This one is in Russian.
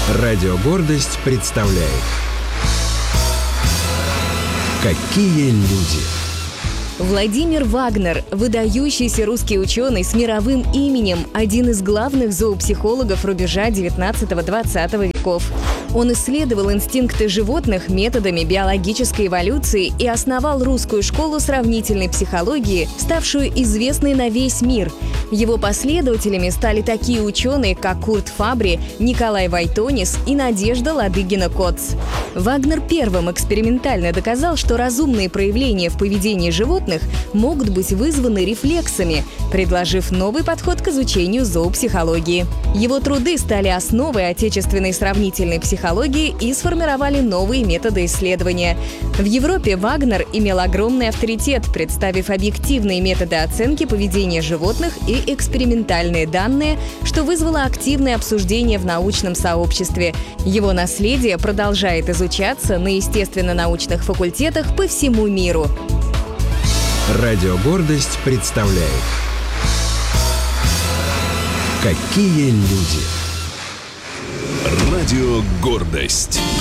Радио «Гордость» представляет «Какие люди». Владимир Вагнер – выдающийся русский ученый с мировым именем, один из главных зоопсихологов рубежа 19-20 веков. Он исследовал инстинкты животных методами биологической эволюции и основал русскую школу сравнительной психологии, ставшую известной на весь мир. Его последователями стали такие ученые, как Курт Фабри, Николай Войтонис и Надежда Ладыгина-Коц. Вагнер первым экспериментально доказал, что разумные проявления в поведении животных могут быть вызваны рефлексами, предложив новый подход к изучению зоопсихологии. Его труды стали основой отечественной сравнительной психологии и сформировали новые методы исследования. В Европе Вагнер имел огромный авторитет, представив объективные методы оценки поведения животных и экспериментальные данные, что вызвало активное обсуждение в научном сообществе. Его наследие продолжает изучаться на естественно-научных факультетах по всему миру. Радио «Гордость» представляет «Какие люди». Радио «Гордость».